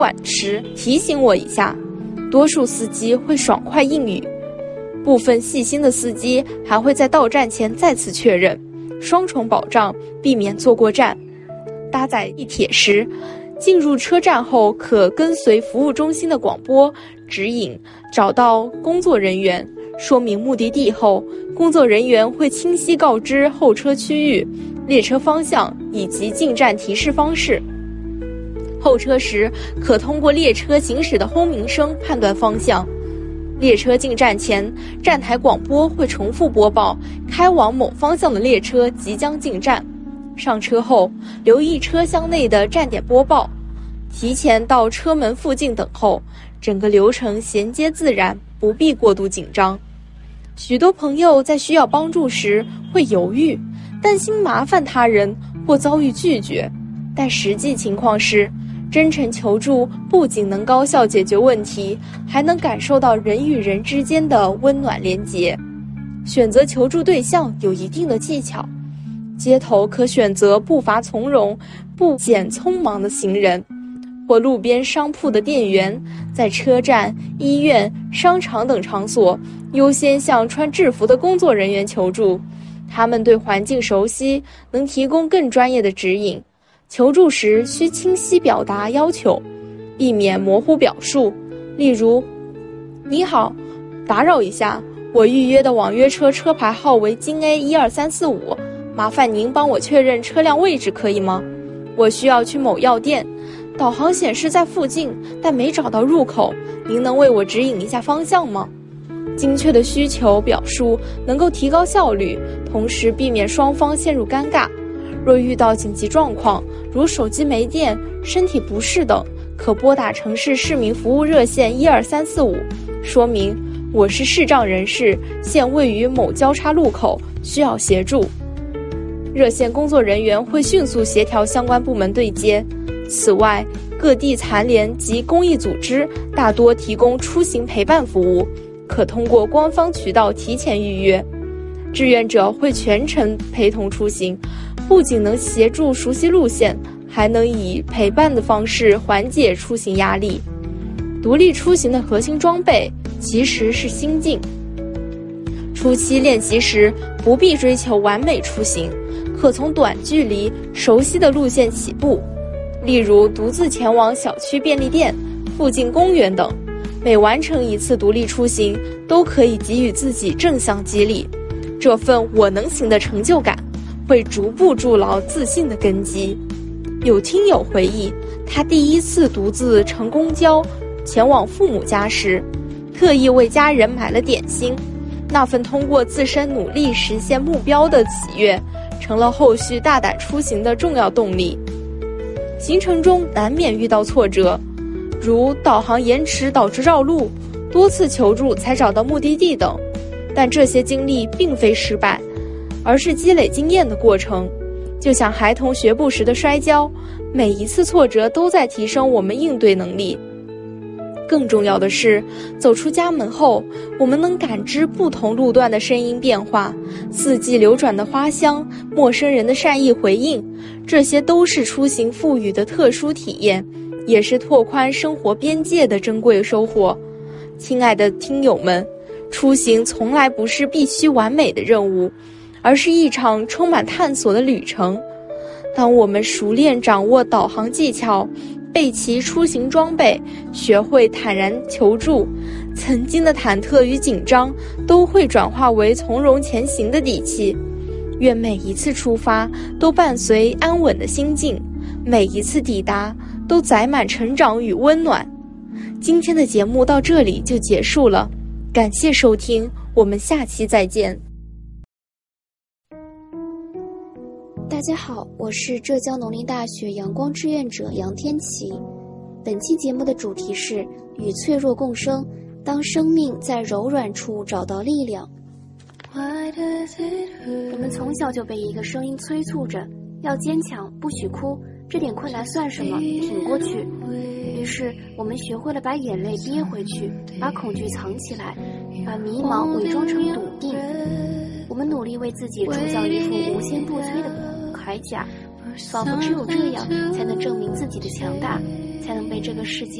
晚时提醒我一下。多数司机会爽快应允，部分细心的司机还会在到站前再次确认，双重保障，避免坐过站。搭载地铁时，进入车站后可跟随服务中心的广播指引找到工作人员，说明目的地后，工作人员会清晰告知候车区域、列车方向以及进站提示方式。候车时可通过列车行驶的轰鸣声判断方向。列车进站前，站台广播会重复播报开往某方向的列车即将进站。上车后，留意车厢内的站点播报，提前到车门附近等候，整个流程衔接自然，不必过度紧张。许多朋友在需要帮助时会犹豫，担心麻烦他人或遭遇拒绝，但实际情况是，真诚求助不仅能高效解决问题，还能感受到人与人之间的温暖连结。选择求助对象有一定的技巧，街头可选择步伐从容、不显匆忙的行人，或路边商铺的店员，在车站、医院、商场等场所优先向穿制服的工作人员求助。他们对环境熟悉，能提供更专业的指引。求助时需清晰表达要求，避免模糊表述。例如，你好，打扰一下，我预约的网约车车牌号为京 A12345，麻烦您帮我确认车辆位置可以吗？我需要去某药店，导航显示在附近，但没找到入口，您能为我指引一下方向吗？精确的需求表述能够提高效率，同时避免双方陷入尴尬。若遇到紧急状况，如手机没电、身体不适等，可拨打城市市民服务热线12345，说明我是视障人士，现位于某交叉路口，需要协助。热线工作人员会迅速协调相关部门对接。此外，各地残联及公益组织大多提供出行陪伴服务，可通过官方渠道提前预约。志愿者会全程陪同出行，不仅能协助熟悉路线，还能以陪伴的方式缓解出行压力。独立出行的核心装备其实是心境。初期练习时不必追求完美出行，可从短距离、熟悉的路线起步，例如独自前往小区便利店、附近公园等。每完成一次独立出行，都可以给予自己正向激励，这份我能行的成就感会逐步筑牢自信的根基。有听友回忆，他第一次独自乘公交前往父母家时，特意为家人买了点心，那份通过自身努力实现目标的喜悦，成了后续大胆出行的重要动力。行程中难免遇到挫折，如导航延迟导致绕路、多次求助才找到目的地等，但这些经历并非失败，而是积累经验的过程。就像孩童学步时的摔跤，每一次挫折都在提升我们应对能力。更重要的是，走出家门后，我们能感知不同路段的声音变化，四季流转的花香，陌生人的善意回应，这些都是出行赋予的特殊体验，也是拓宽生活边界的珍贵收获。亲爱的听友们，出行从来不是必须完美的任务，而是一场充满探索的旅程。当我们熟练掌握导航技巧，备齐出行装备，学会坦然求助，曾经的忐忑与紧张都会转化为从容前行的底气。愿每一次出发都伴随安稳的心境，每一次抵达都载满成长与温暖。今天的节目到这里就结束了，感谢收听，我们下期再见。 大家好，我是浙江农林大学阳光志愿者杨天琪。本期节目的主题是与脆弱共生，当生命在柔软处找到力量。我们从小就被一个声音催促着要坚强，不许哭，这点困难算什么，挺过去。于是我们学会了把眼泪憋回去，把恐惧藏起来，把迷茫伪装成笃定。我们努力为自己铸造一副无坚不摧的铠甲，仿佛只有这样才能证明自己的强大。 才能被这个世界